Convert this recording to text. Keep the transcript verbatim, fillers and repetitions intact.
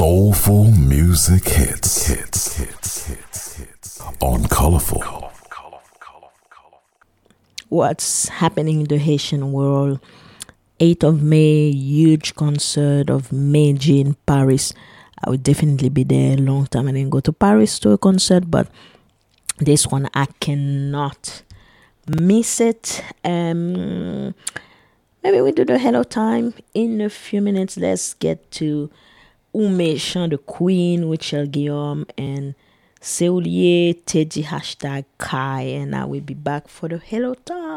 Soulful music hits, hits, hits, hits, hits on Colorful. What's happening in the Haitian world? eighth of May, huge concert of Meiji in Paris. I would definitely be there a long time. I didn't go to Paris to a concert, but this one I cannot miss it. Um, maybe we do the hello time in a few minutes. Let's get to Oumé Chan the Queen with Shell Guillaume and Seoulier Teddy hashtag Kai, and I will be back for the hello time.